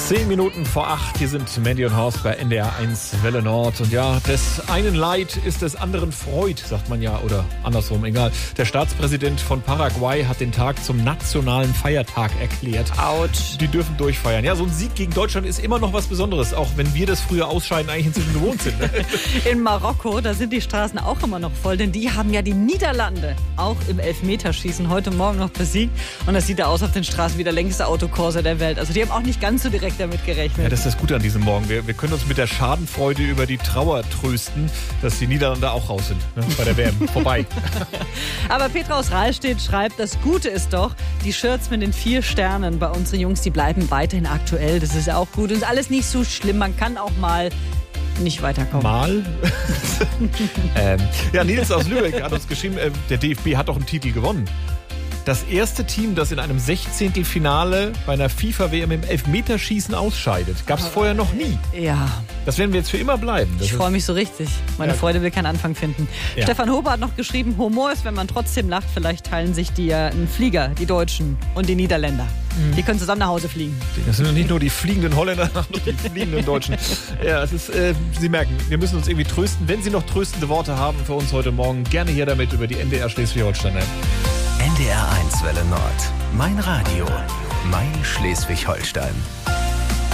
10 Minuten vor 8, hier sind Mandy und Horst bei NDR 1 Welle Nord. Und ja, des einen Leid ist des anderen Freud, sagt man ja, oder andersrum, egal. Der Staatspräsident von Paraguay hat den Tag zum nationalen Feiertag erklärt. Autsch. Die dürfen durchfeiern. Ja, so ein Sieg gegen Deutschland ist immer noch was Besonderes, auch wenn wir das frühe Ausscheiden eigentlich inzwischen gewohnt sind. Ne? In Marokko, da sind die Straßen auch immer noch voll, denn die haben ja die Niederlande auch im Elfmeterschießen heute Morgen noch besiegt. Und das sieht da aus auf den Straßen wie der längste Autokorso der Welt. Also die haben auch nicht ganz so direkt damit gerechnet. Ja, das ist das Gute an diesem Morgen. Wir können uns mit der Schadenfreude über die Trauer trösten, dass die Niederlande auch raus sind, ne? Bei der WM. Vorbei. Aber Petra aus Rahlstedt schreibt, das Gute ist doch, die Shirts mit den 4 Sternen bei unseren Jungs, die bleiben weiterhin aktuell. Das ist ja auch gut. Und ist alles nicht so schlimm. Man kann auch mal nicht weiterkommen. Mal? Ja, Nils aus Lübeck hat uns geschrieben, der DFB hat doch einen Titel gewonnen. Das erste Team, das in einem 16. Finale bei einer FIFA-WM im Elfmeterschießen ausscheidet. Gab es vorher noch nie. Ja. Das werden wir jetzt für immer bleiben. Ich freue mich so richtig. Meine Freude will keinen Anfang finden. Ja. Stefan Huber hat noch geschrieben, Humor ist, wenn man trotzdem lacht. Vielleicht teilen sich die einen Flieger, die Deutschen und die Niederländer. Die können zusammen nach Hause fliegen. Das sind nicht nur die fliegenden Holländer, sondern die fliegenden Deutschen. Ja, es ist, Sie merken, wir müssen uns irgendwie trösten. Wenn Sie noch tröstende Worte haben für uns heute Morgen, gerne hier damit über die NDR Schleswig-Holstein. NDR 1 Welle Nord. Mein Radio. Mein Schleswig-Holstein.